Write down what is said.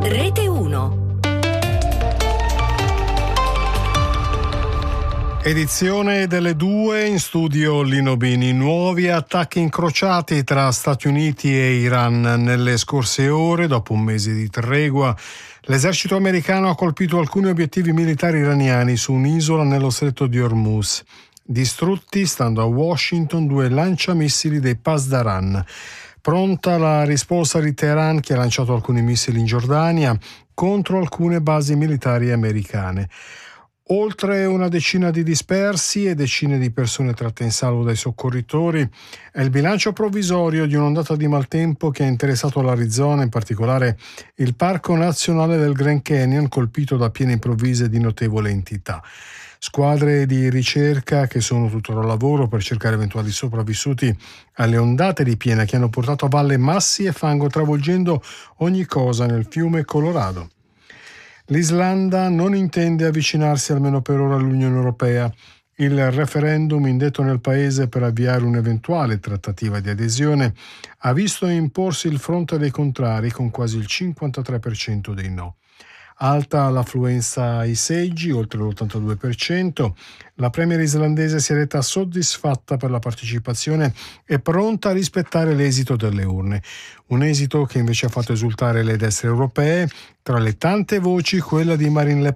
Rete 1. Edizione delle 2, in studio Lino Bini. Nuovi attacchi incrociati tra Stati Uniti e Iran. Nelle scorse ore, dopo un mese di tregua, l'esercito americano ha colpito alcuni obiettivi militari iraniani su un'isola nello stretto di Hormuz. Distrutti, stando a Washington, 2 lanciamissili dei Pasdaran. Pronta la risposta di Teheran, che ha lanciato alcuni missili in Giordania contro alcune basi militari americane. Oltre una decina di dispersi e decine di persone tratte in salvo dai soccorritori è il bilancio provvisorio di un'ondata di maltempo che ha interessato l'Arizona, in particolare il Parco Nazionale del Grand Canyon, colpito da piene improvvise di notevole entità. Squadre di ricerca che sono tuttora al lavoro per cercare eventuali sopravvissuti alle ondate di piena che hanno portato a valle massi e fango, travolgendo ogni cosa nel fiume Colorado. L'Islanda non intende avvicinarsi almeno per ora all'Unione Europea. Il referendum indetto nel paese per avviare un'eventuale trattativa di adesione ha visto imporsi il fronte dei contrari con quasi il 53% dei no. Alta l'affluenza ai seggi, oltre l'82%, la premier islandese si è detta soddisfatta per la partecipazione e pronta a rispettare l'esito delle urne. Un esito che invece ha fatto esultare le destre europee, tra le tante voci quella di Marine Le